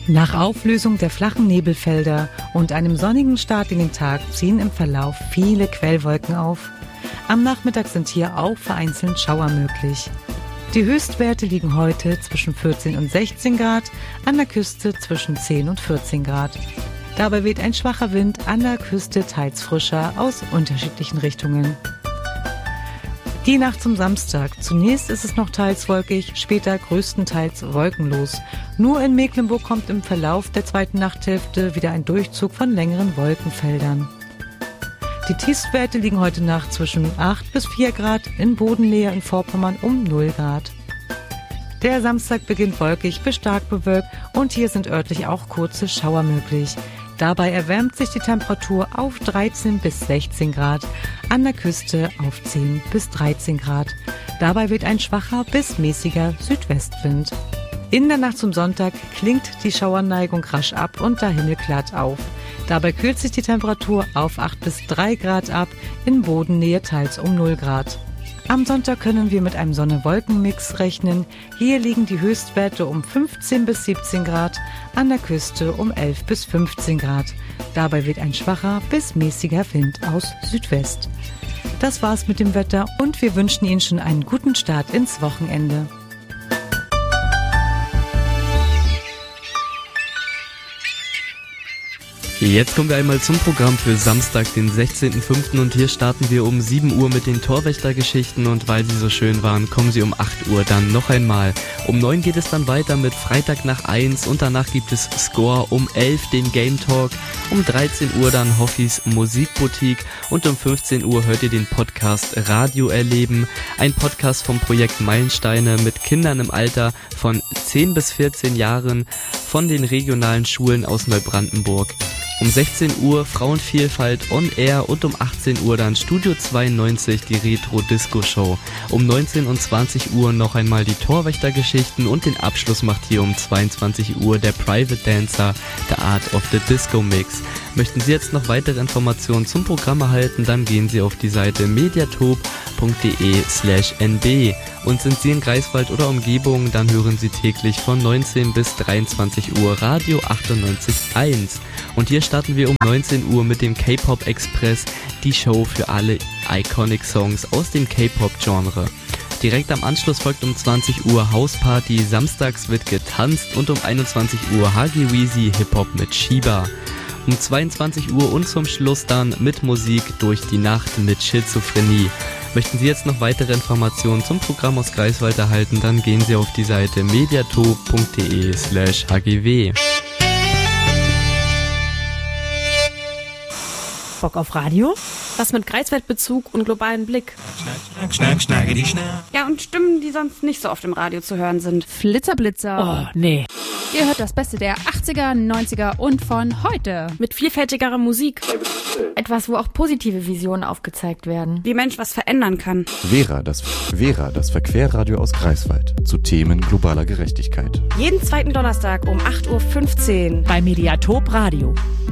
Nach Auflösung der flachen Nebelfelder und einem sonnigen Start in den Tag ziehen im Verlauf viele Quellwolken auf. Am Nachmittag sind hier auch vereinzelt Schauer möglich. Die Höchstwerte liegen heute zwischen 14 und 16 Grad, an der Küste zwischen 10 und 14 Grad. Dabei weht ein schwacher Wind, an der Küste teils frischer aus unterschiedlichen Richtungen. Die Nacht zum Samstag. Zunächst ist es noch teils wolkig, später größtenteils wolkenlos. Nur in Mecklenburg kommt im Verlauf der zweiten Nachthälfte wieder ein Durchzug von längeren Wolkenfeldern. Die Tiefstwerte liegen heute Nacht zwischen 8 bis 4 Grad, in Bodennähe in Vorpommern um 0 Grad. Der Samstag beginnt wolkig bis stark bewölkt und hier sind örtlich auch kurze Schauer möglich. Dabei erwärmt sich die Temperatur auf 13 bis 16 Grad, an der Küste auf 10 bis 13 Grad. Dabei weht ein schwacher bis mäßiger Südwestwind. In der Nacht zum Sonntag klingt die Schauerneigung rasch ab und der Himmel klart auf. Dabei kühlt sich die Temperatur auf 8 bis 3 Grad ab, in Bodennähe teils um 0 Grad. Am Sonntag können wir mit einem Sonne-Wolken-Mix rechnen. Hier liegen die Höchstwerte um 15 bis 17 Grad, an der Küste um 11 bis 15 Grad. Dabei weht ein schwacher bis mäßiger Wind aus Südwest. Das war's mit dem Wetter und wir wünschen Ihnen schon einen guten Start ins Wochenende. Jetzt kommen wir einmal zum Programm für Samstag, den 16.05. und hier starten wir um 7 Uhr mit den Torwächtergeschichten und weil sie so schön waren, kommen sie um 8 Uhr dann noch einmal. Um 9 geht es dann weiter mit Freitag nach 1 und danach gibt es Score, um 11 den Game Talk, um 13 Uhr dann Hoffis Musikboutique und um 15 Uhr hört ihr den Podcast Radio erleben, ein Podcast vom Projekt Meilensteine mit Kindern im Alter von 10 bis 14 Jahren von den regionalen Schulen aus Neubrandenburg. Um 16 Uhr Frauenvielfalt on Air und um 18 Uhr dann Studio 92, die Retro-Disco-Show. Um 19 und 20 Uhr noch einmal die Torwächtergeschichten und den Abschluss macht hier um 22 Uhr der Private Dancer, The Art of the Disco Mix. Möchten Sie jetzt noch weitere Informationen zum Programm erhalten, dann gehen Sie auf die Seite mediatop.de/nb. Und sind Sie in Greifswald oder Umgebung, dann hören Sie täglich von 19 bis 23 Uhr Radio 98.1. Und hier starten wir um 19 Uhr mit dem K-Pop Express, die Show für alle Iconic Songs aus dem K-Pop-Genre. Direkt am Anschluss folgt um 20 Uhr Hausparty, samstags wird getanzt und um 21 Uhr Huggy Weezy Hip-Hop mit Shiba. Um 22 Uhr und zum Schluss dann mit Musik durch die Nacht mit Schizophrenie. Möchten Sie jetzt noch weitere Informationen zum Programm aus Greifswald erhalten, dann gehen Sie auf die Seite mediatop.de/hgw. Bock auf Radio? Was mit Greifswald-Bezug und globalen Blick. Ja, und Stimmen, die sonst nicht so oft im Radio zu hören sind. Flitzer. Oh, nee. Ihr hört das Beste der 80er, 90er und von heute. Mit vielfältigerer Musik. Etwas, wo auch positive Visionen aufgezeigt werden. Wie Mensch was verändern kann. Vera, das Verquerradio aus Greifswald. Zu Themen globaler Gerechtigkeit. Jeden zweiten Donnerstag um 8.15 Uhr. Bei Mediatop Radio.